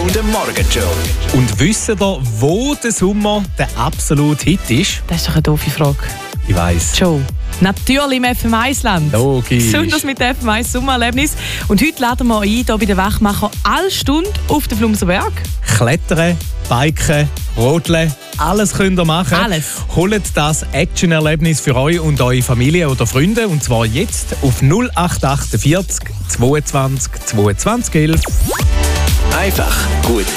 und der Morgenshow. Und wisst ihr, wo der Sommer der absolute Hit ist? Das ist doch eine doofe Frage. Ich weiss. Joe. Natürlich im FM1-Land. Logisch. Besonders mit dem FM1 Sommererlebnis. Und heute laden wir ein, hier bei den Wachmacher alle Stunde auf den Flumserberg. Klettern, Biken, Rodeln, alles könnt ihr machen. Alles. Holt das Action-Erlebnis für euch und eure Familie oder Freunde. Und zwar jetzt auf 0848 22 22 11. Einfach gut